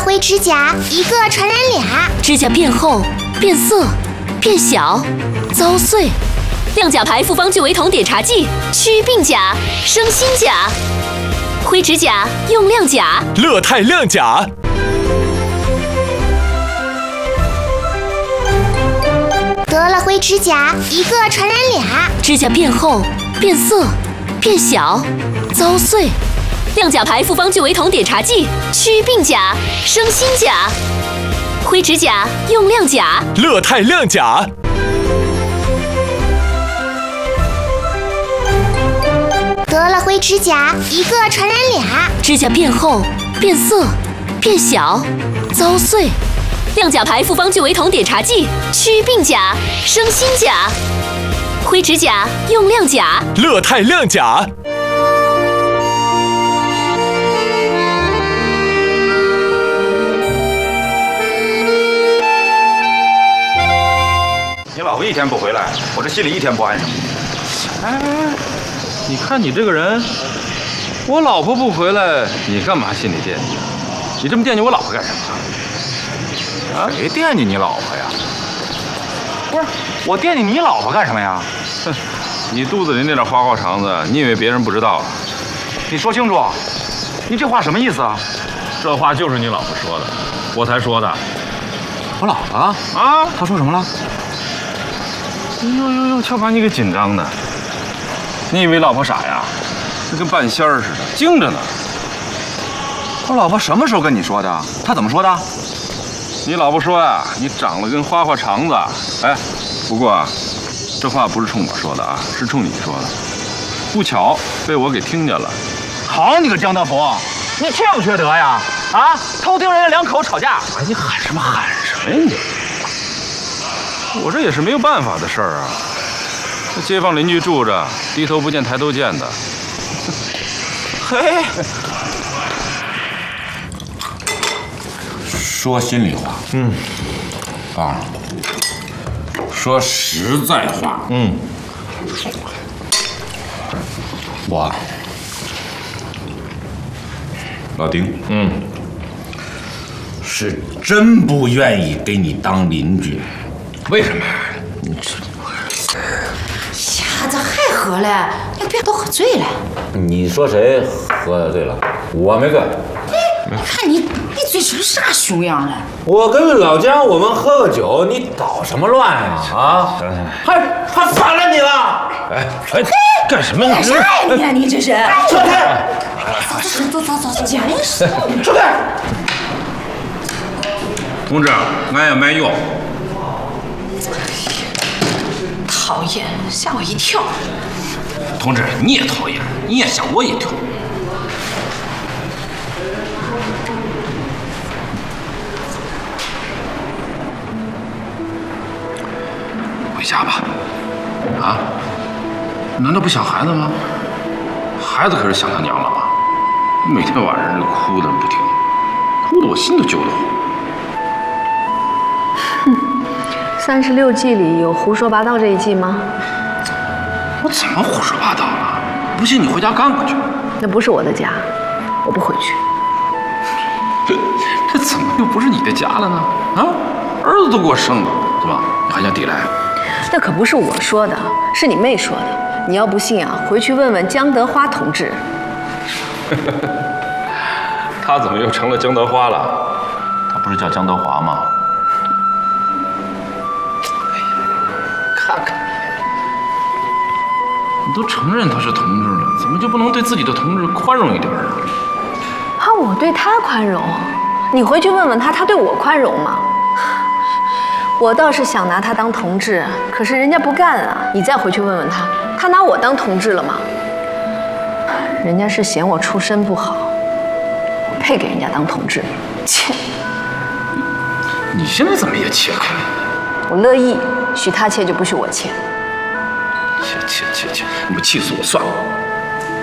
灰指甲，一个传染俩。 指甲变厚、变色、变小、遭碎。亮甲牌复方聚维酮碘茶剂，祛病甲，生新甲。灰指甲用亮甲， 乐泰亮甲。 得了灰指甲，一个传染俩。 指甲变厚、变色、变小、遭碎。亮甲牌复方聚维酮碘茶剂，祛病甲，生新甲。灰指甲用亮甲， 乐泰亮甲。 得了灰指甲，一个传染俩。 指甲变厚、变色、变小、遭碎。亮甲牌复方聚维酮碘茶剂，祛病甲，生新甲。灰指甲用亮甲， 乐泰亮甲。 你老婆一天不回来，我这心里一天不安生。 哎，你看你这个人，我老婆不回来，你干嘛心里惦记？你这么惦记我老婆干什么？啊？ 谁惦记你老婆呀？不是，我惦记你老婆干什么呀？ 哼，你肚子里那点花花肠子，你以为别人不知道啊？ 你说清楚，你这话什么意思啊？ 这话就是你老婆说的，我才说的。 我老婆啊？她说什么了？哟，瞧把你给紧张的。你以为老婆傻呀？那跟半仙儿似的，精着呢。我老婆什么时候跟你说的？她怎么说的？ 你老婆说呀，你长了根花花肠子。哎，不过啊，这话不是冲我说的啊，是冲你说的。不巧被我给听见了。 好你个江德福，你缺不缺德呀？啊，偷听人家两口吵架，哎，你喊什么呀你？ 我这也是没有办法的事儿啊。这街坊邻居住着，低头不见抬头见的。 嘿， 说心里话，啊，说实在话，我，老丁，是真不愿意给你当邻居。为什么？你这瞎子还喝了，你别都喝醉了。 你说谁喝醉了？我没醉。 看你醉成啥熊样了？ 我跟老姜我们喝个酒，你捣什么乱呀？啊！还反了你了？哎，干什么呢？ 干啥呀你这是？ 撤开！ 走，真是。 撤开！ 同志，俺也没用。 讨厌，吓我一跳。 同志，你也讨厌，你也吓我一跳。 回家吧。啊？难道不想孩子吗？孩子可是想他娘了吗？每天晚上这哭的不停，哭得我心都揪得慌。 36计里有胡说八道这一计吗？ 我怎么胡说八道了？不信你回家干过去。 那不是我的家，我不回去。 这怎么又不是你的家了呢？啊，儿子都给我生了，是吧？你还想抵赖？ 那可不是我说的，是你妹说的。你要不信啊，回去问问江德花同志。 他怎么又成了江德花了？他不是叫江德华吗？ 看看你都承认他是同志了，怎么就不能对自己的同志宽容一点啊？ 啊，我对他宽容，你回去问问他，他对我宽容吗？我倒是想拿他当同志，可是人家不干啊。你再回去问问他，他拿我当同志了吗？人家是嫌我出身不好，我配给人家当同志？切！ 你现在怎么也切开了？ 我乐意。 许他切就不许我切， 切！你不气死我算了。